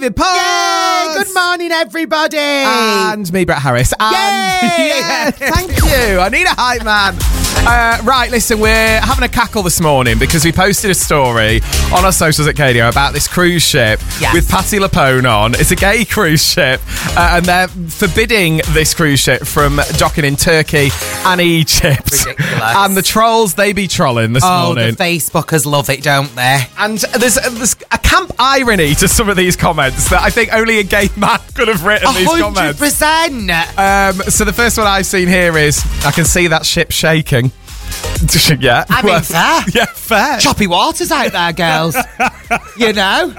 The pod. Yay! Good morning, everybody. And me, Brett Harris. And Yay! thank you. I need a hype man. Right, listen, we're having a cackle this morning because we posted a story on our socials at KDO about this cruise ship with Patti LuPone on. It's a gay cruise ship, and they're forbidding this cruise ship from docking in Turkey and Egypt. Ridiculous. And the trolls, they be trolling this morning. The Facebookers love it, don't they? And there's a camp irony to some of these comments that I think only a gay man could have written these comments. 100%. So the first one I've seen here is, I can see that ship shaking. Yeah. I mean, fair. Yeah, fair. Choppy waters out there, girls. You know?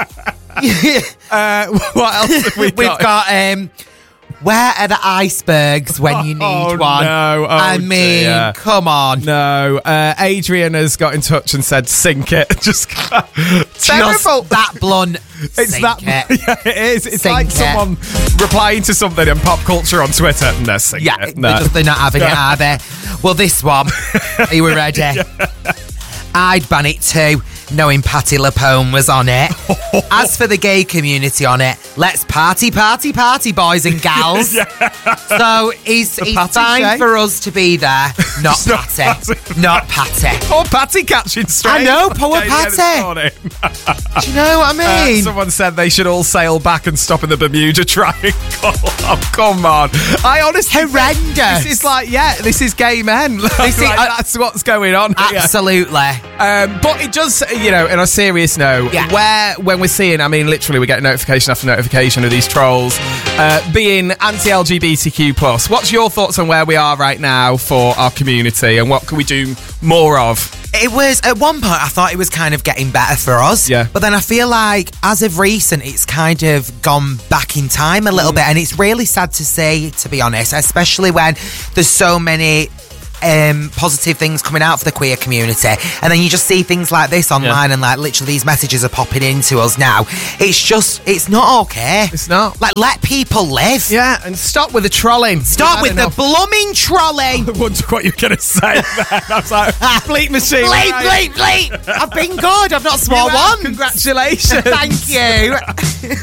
What else have we got? We've got, where are the icebergs when you need one? No. I mean, dear. come on. No. Adrian has got in touch and said, sink it. Just terrible. Just that blunt. It's Sink that. it. Yeah, it is. It's Sink like it. someone replying to something in pop culture on Twitter. No, sink Yeah, it. No. they're not having it, are they? Well, this one. Are you ready? I'd ban it too, knowing Patti LuPone was on it. As for the gay community on it, let's party, boys and gals. So it's Patty fine Shay? for us to be there, not Patty. Not Patty. Poor Patty catching straight. I know, poor Okay, yeah, this Patty. morning. Do you know what I mean? Someone said they should all sail back and stop in the Bermuda Triangle. Oh, come on. I honestly Horrendous. This is like, this is gay men. That's what's going on here. Absolutely. But it does, on a serious note, when we're seeing, I mean, literally we get notification after notification of these trolls being anti-LGBTQ+. What's your thoughts on where we are right now for our community and what can we do more of? It was, at one point, I thought it was kind of getting better for us. Yeah. But then I feel like, as of recent, it's kind of gone back in time a little bit. And it's really sad to see, to be honest, especially when there's so many positive things coming out for the queer community. And then you just see things like this online and like literally these messages are popping into us now. It's not okay. It's not. Like, let people live. Yeah, and stop with the trolling. Stop with the blooming trolling. I wonder what you're going to say then. I was like, bleep machine. Bleep. I've been good. I've not swore once. Congratulations. Thank you.